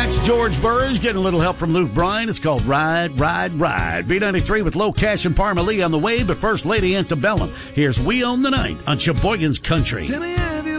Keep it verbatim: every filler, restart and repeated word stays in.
That's George Burns getting a little help from Luke Bryan. It's called Ride, Ride, Ride. B ninety-three with Low Cash and Parma Lee on the way, but First Lady Antebellum. Here's We Own the Night on Sheboygan's Country. Jimmy